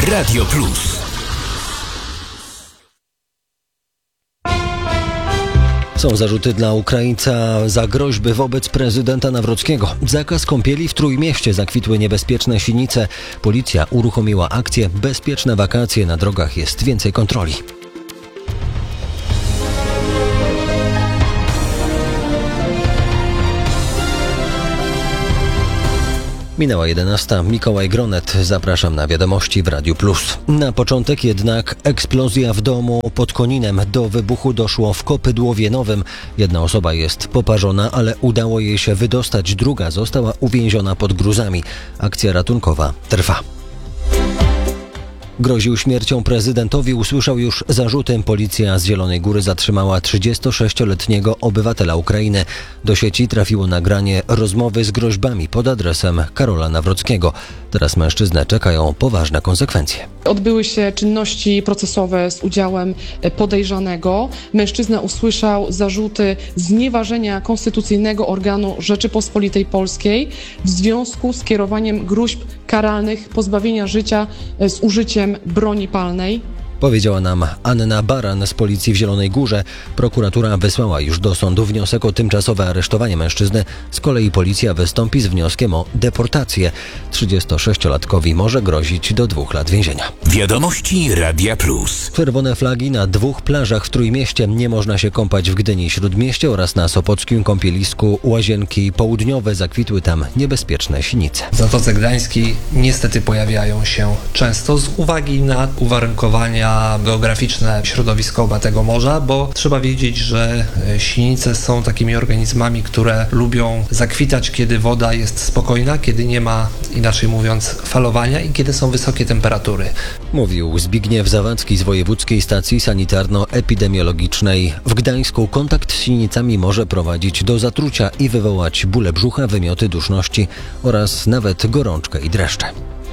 Radio Plus. Są zarzuty dla Ukraińca za groźby wobec prezydenta Nawrockiego. Zakaz kąpieli w Trójmieście, zakwitły niebezpieczne sinice. Policja uruchomiła akcję Bezpieczne wakacje. Na drogach jest więcej kontroli. Minęła 11. Mikołaj Gronet. Zapraszam na wiadomości w Radiu Plus. Na początek jednak eksplozja w domu pod Koninem. Do wybuchu doszło w Kopydłowie Nowym. Jedna osoba jest poparzona, ale udało jej się wydostać. Druga została uwięziona pod gruzami. Akcja ratunkowa trwa. Groził śmiercią prezydentowi, usłyszał już zarzuty. Policja z Zielonej Góry zatrzymała 36-letniego obywatela Ukrainy. Do sieci trafiło nagranie rozmowy z groźbami pod adresem Karola Nawrockiego. Teraz mężczyznę czekają poważne konsekwencje. Odbyły się czynności procesowe z udziałem podejrzanego. Mężczyzna usłyszał zarzuty znieważenia konstytucyjnego organu Rzeczypospolitej Polskiej w związku z kierowaniem gróźb karalnych pozbawienia życia z użyciem broni palnej. Powiedziała nam Anna Baran z policji w Zielonej Górze. Prokuratura wysłała już do sądu wniosek o tymczasowe aresztowanie mężczyzny. Z kolei policja wystąpi z wnioskiem o deportację. 36-latkowi może grozić do 2 lat więzienia. Wiadomości Radia Plus. Czerwone flagi na 2 plażach w Trójmieście. Nie można się kąpać w Gdyni i Śródmieście oraz na sopockim kąpielisku Łazienki Południowe. Zakwitły tam niebezpieczne sinice. W Zatoce Gdańskiej niestety pojawiają się często z uwagi na uwarunkowania geograficzne środowiskowe tego morza, bo trzeba wiedzieć, że sinice są takimi organizmami, które lubią zakwitać, kiedy woda jest spokojna, kiedy nie ma, inaczej mówiąc, falowania i kiedy są wysokie temperatury. Mówił Zbigniew Zawadzki z Wojewódzkiej Stacji Sanitarno-Epidemiologicznej. W Gdańsku kontakt z sinicami może prowadzić do zatrucia i wywołać bóle brzucha, wymioty, duszności oraz nawet gorączkę i dreszcze.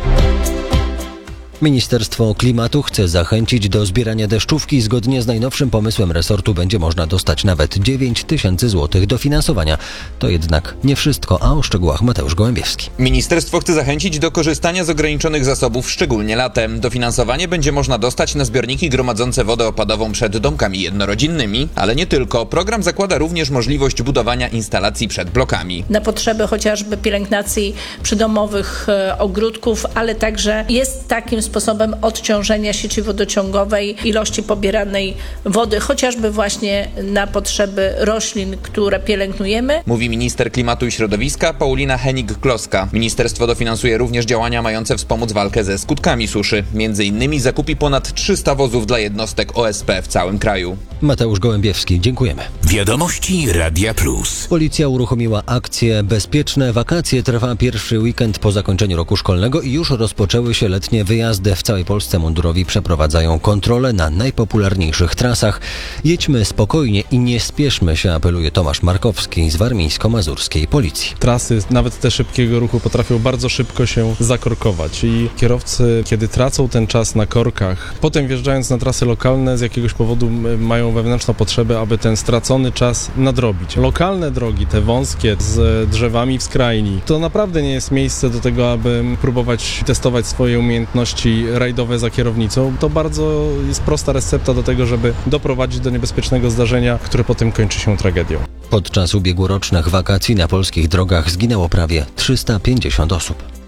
Ministerstwo Klimatu chce zachęcić do zbierania deszczówki. Zgodnie z najnowszym pomysłem resortu będzie można dostać nawet 9 000 złotych dofinansowania. To jednak nie wszystko, a o szczegółach Mateusz Gołębiewski. Ministerstwo chce zachęcić do korzystania z ograniczonych zasobów, szczególnie latem. Dofinansowanie będzie można dostać na zbiorniki gromadzące wodę opadową przed domkami jednorodzinnymi, ale nie tylko. Program zakłada również możliwość budowania instalacji przed blokami. Na potrzeby chociażby pielęgnacji przydomowych ogródków, ale także jest takim sposobem odciążenia sieci wodociągowej ilości pobieranej wody, chociażby właśnie na potrzeby roślin, które pielęgnujemy. Mówi minister klimatu i środowiska Paulina Henik-Kloska. Ministerstwo dofinansuje również działania mające wspomóc walkę ze skutkami suszy. Między innymi zakupi ponad 300 wozów dla jednostek OSP w całym kraju. Mateusz Gołębiewski, dziękujemy. Wiadomości Radia Plus. Policja uruchomiła akcję Bezpieczne wakacje. Trwa pierwszy weekend po zakończeniu roku szkolnego i już rozpoczęły się letnie wyjazdy. W całej Polsce mundurowi przeprowadzają kontrole na najpopularniejszych trasach. Jedźmy spokojnie i nie spieszmy się, apeluje Tomasz Markowski z warmińsko-mazurskiej policji. Trasy, nawet te szybkiego ruchu, potrafią bardzo szybko się zakorkować i kierowcy, kiedy tracą ten czas na korkach, potem wjeżdżając na trasy lokalne, z jakiegoś powodu mają wewnętrzną potrzebę, aby ten stracony czas nadrobić. Lokalne drogi, te wąskie, z drzewami w skrajni, to naprawdę nie jest miejsce do tego, aby próbować testować swoje umiejętności rajdowe za kierownicą. To bardzo jest prosta recepta do tego, żeby doprowadzić do niebezpiecznego zdarzenia, które potem kończy się tragedią. Podczas ubiegłorocznych wakacji na polskich drogach zginęło prawie 350 osób.